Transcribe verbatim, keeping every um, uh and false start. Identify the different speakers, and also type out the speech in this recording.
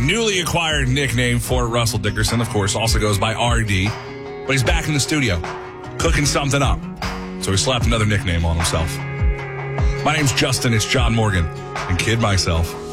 Speaker 1: newly acquired nickname for Russell Dickerson, of course, also goes by R D. But he's back in the studio, cooking something up. So he slapped another nickname on himself. My name's Justin. It's John Morgan. And kid myself.